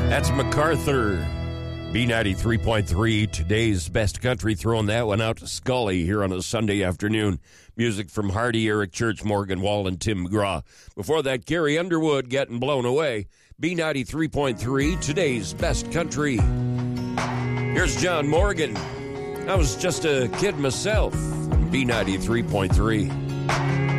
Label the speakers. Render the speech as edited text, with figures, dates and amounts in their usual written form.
Speaker 1: That's MacArthur. B93.3, today's best country, throwing that one out to Scully here on a Sunday afternoon. Music from Hardy, Eric Church, Morgan Wall, and Tim McGraw. Before that, Gary Underwood, Getting Blown Away. B93.3, today's best country. Here's John Morgan. I was just a kid myself. B93.3.